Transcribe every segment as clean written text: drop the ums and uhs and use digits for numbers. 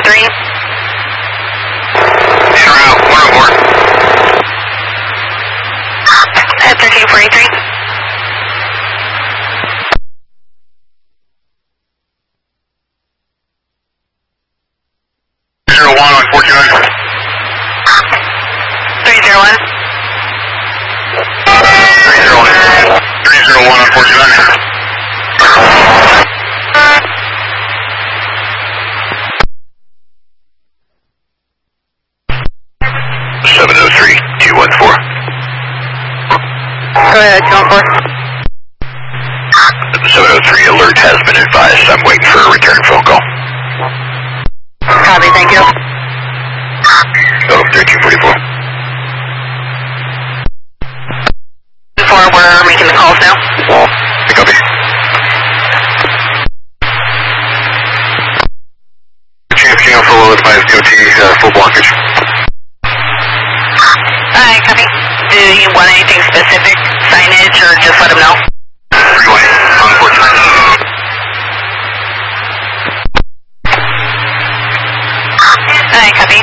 713. En route, 1 on board. At 1343. On 49. 301. 301 on 49. 703, 214. Go ahead, 214. 703, alert has been advised. I'm waiting for a return phone call. Copy, thank you. Oh, 1344. We're making the calls now. Copy. Chance King Alpha Low advised DOT full blockage. Alright, copy. Do you want anything specific? Signage or just let them know? Freeway, on 49. Alright, copy.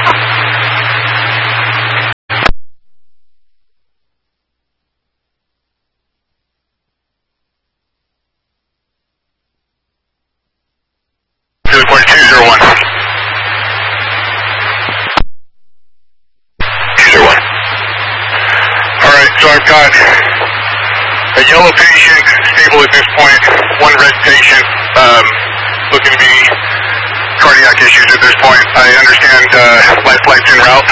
So I've got a yellow patient, stable at this point, one red patient, looking to be cardiac issues at this point. I understand life flight's en route.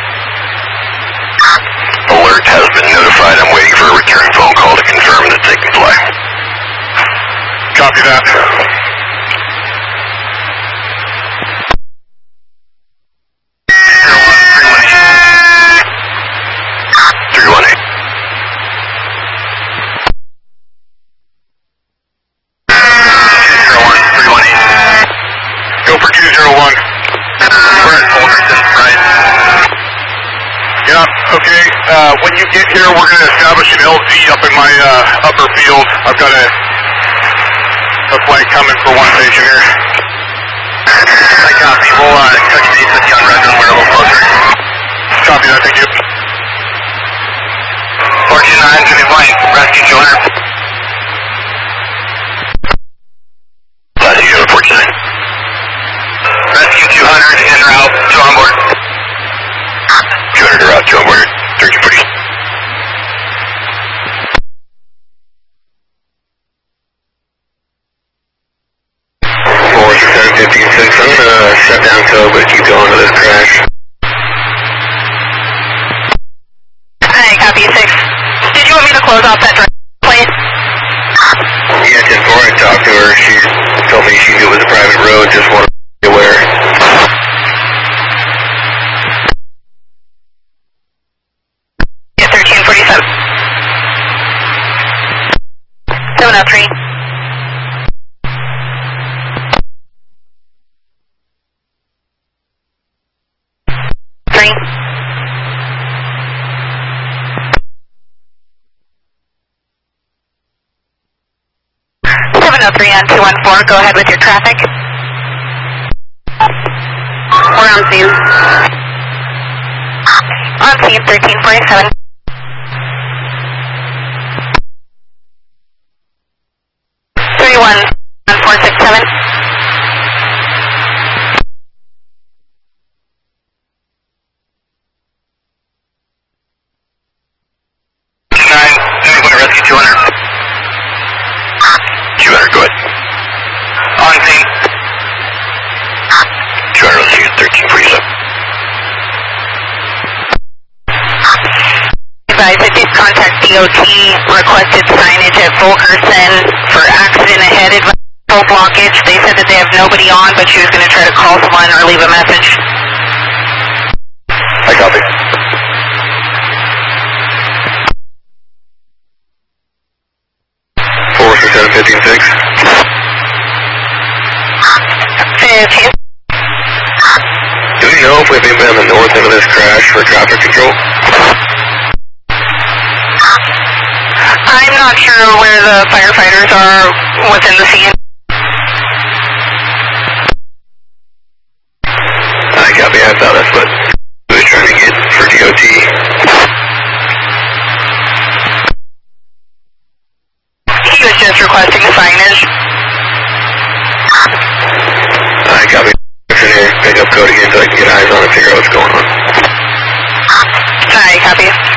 Alert has been notified. I'm waiting for a return phone call to confirm that they can fly. Copy that. When you get here, we're going to establish an LZ up in my upper field. I've got a flight coming for one patient here. I copy. We'll touch base with you on red when we're a little closer. Copy that, thank you. Fortune 9, Jimmy Blank, rescue 200. Rescue 49. Rescue 200, en route, 2 on board. 200 en route, 2 on board. 1340. I'm gonna shut down code, but keep going to this crash. Hi, copy 6. Did you want me to close off that plate? Yeah, 10-4, I talked to her. She told me she knew it was a private road, just wanted to be aware. Yeah, 1347. 703. On 214, go ahead with your traffic. We're on scene. On scene, 1347. 311467. 9, rescue 200. 200, go ahead. On scene. 200, let's use 1347. Advise, I did contact DOT, requested signage at Fulkerson for accident ahead full blockage. They said that they have nobody on, but she was going to try to call someone or leave a message. I copy. Forward 715-6. 15. Do we know if we've been on the north end of this crash for traffic control? I'm not sure where the firefighters are within the scene. just requesting signage. I copy. Pick up code again so I can get eyes on it and figure out what's going on. Alright, copy.